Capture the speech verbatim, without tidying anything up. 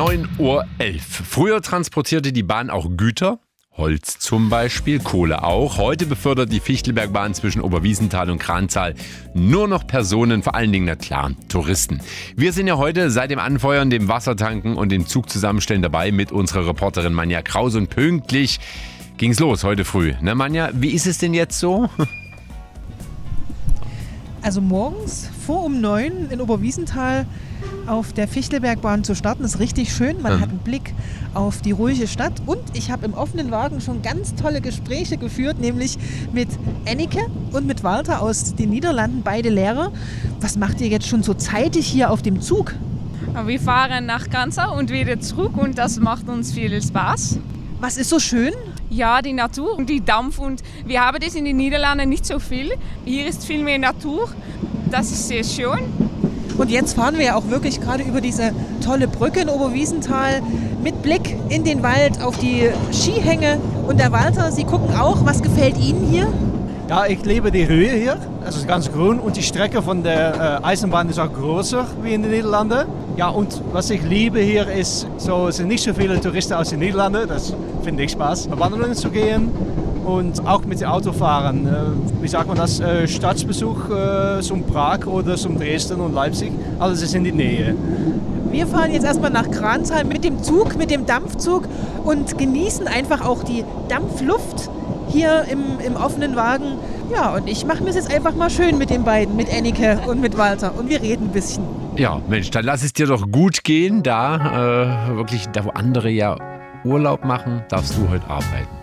neun Uhr elf. Früher transportierte die Bahn auch Güter. Holz zum Beispiel, Kohle auch. Heute befördert die Fichtelbergbahn zwischen Oberwiesenthal und Kranzahl nur noch Personen, vor allen Dingen, na klar, Touristen. Wir sind ja heute seit dem Anfeuern, dem Wassertanken und dem Zug zusammenstellen dabei mit unserer Reporterin Manja Kraus. Und pünktlich ging's los heute früh. Na Manja, wie ist es denn jetzt so? Also morgens vor um neun in Oberwiesenthal auf der Fichtelbergbahn zu starten, ist richtig schön. Man mhm. hat einen Blick auf die ruhige Stadt und ich habe im offenen Wagen schon ganz tolle Gespräche geführt, nämlich mit Ennike und mit Walter aus den Niederlanden, beide Lehrer. Was macht ihr jetzt schon so zeitig hier auf dem Zug? Wir fahren nach Kranzahl und wieder zurück und das macht uns viel Spaß. Was ist so schön? Ja, die Natur und die Dampf. Und wir haben das in den Niederlanden nicht so viel. Hier ist viel mehr Natur. Das ist sehr schön. Und jetzt fahren wir ja auch wirklich gerade über diese tolle Brücke in Oberwiesenthal mit Blick in den Wald auf die Skihänge. Und der Walter, Sie gucken auch, was gefällt Ihnen hier? Ja, ich liebe die Höhe hier. Es ist ganz grün und die Strecke von der äh, Eisenbahn ist auch größer wie in den Niederlanden. Ja, und was ich liebe hier ist, so, es sind nicht so viele Touristen aus den Niederlanden. Das finde ich Spaß, wandern zu gehen und auch mit dem Auto fahren. Äh, wie sagt man das? Äh, Staatsbesuch äh, zum Prag oder zum Dresden und Leipzig. Alles ist in die Nähe. Wir fahren jetzt erstmal nach Kranzahl mit dem Zug, mit dem Dampfzug und genießen einfach auch die Dampfluft hier im, im offenen Wagen. Ja, und ich mache mir es jetzt einfach mal schön mit den beiden, mit Ennike und mit Walter. Und wir reden ein bisschen. Ja, Mensch, dann lass es dir doch gut gehen. Da, äh, wirklich, da wo andere ja Urlaub machen, darfst du heute arbeiten.